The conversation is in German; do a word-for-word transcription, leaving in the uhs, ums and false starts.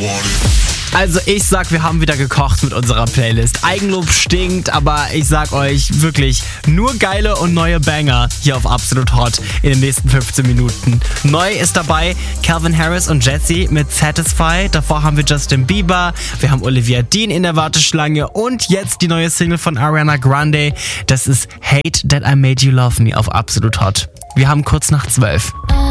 Also ich sag, wir haben wieder gekocht mit unserer Playlist. Eigenlob stinkt, aber ich sag euch wirklich, nur geile und neue Banger hier auf Absolut Hot in den nächsten fünfzehn Minuten. Neu ist dabei Calvin Harris und Jessie mit Satisfy. Davor haben wir Justin Bieber, wir haben Olivia Dean in der Warteschlange und jetzt die neue Single von Ariana Grande. Das ist Hate That I Made You Love Me auf Absolut Hot. Wir haben kurz nach zwölf.